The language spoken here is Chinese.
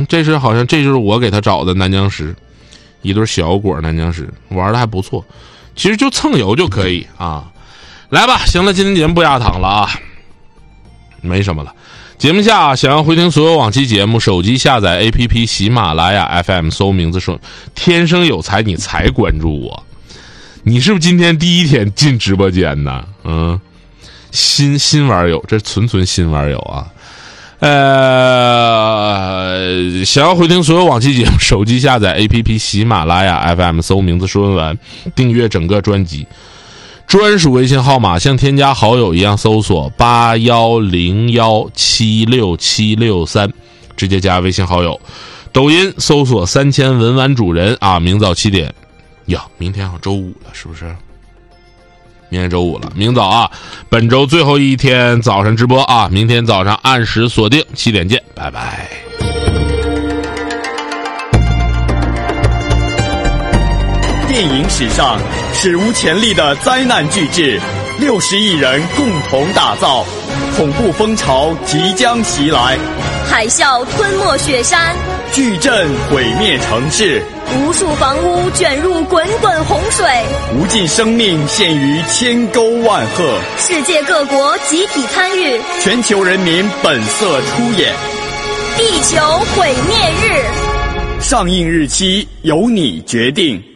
这就是我给他找的南疆石，一对小果南疆石，玩的还不错。其实就蹭油就可以啊。来吧，行了，今天节目不压堂了啊，没什么了。节目下想要回听所有往期节目，手机下载 APP 喜马拉雅 FM， 搜名字说天生有才，你才关注我。你是不是今天第一天进直播间呢？新网友，这纯新网友啊。想要回听所有往期节目，手机下载 APP 喜马拉雅 FM， 搜名字说文完，订阅整个专辑。专属微信号码像添加好友一样搜索8101767663，直接加微信好友。抖音搜索3000文玩主人啊，明早7点呀，明天好像周五了，是不是？明天周五了，明早啊，本周最后一天早晨直播啊，明天早上按时锁定7点见，拜拜。 电影史上史无前例的灾难巨制，60亿人共同打造，恐怖风潮即将袭来， 海啸吞没雪山， 巨震毁灭城市， 无数房屋卷入滚滚洪水， 无尽生命陷于千沟万壑， 世界各国集体参与， 全球人民本色出演， 地球毁灭日， 上映日期由你决定。